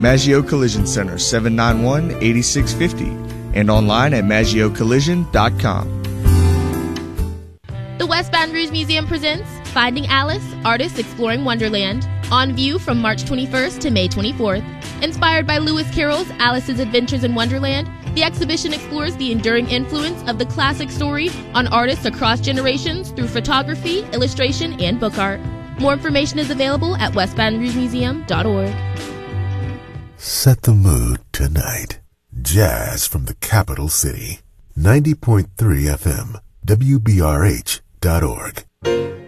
Maggio Collision Center, 791-8650, and online at maggiocollision.com. The West Baton Rouge Museum presents Finding Alice, Artists Exploring Wonderland, on view from March 21st to May 24th. Inspired by Lewis Carroll's Alice's Adventures in Wonderland, the exhibition explores the enduring influence of the classic story on artists across generations through photography, illustration, and book art. More information is available at westbatonrougemuseum.org. Set the mood tonight. Jazz from the capital city. 90.3 FM, WBRH.org.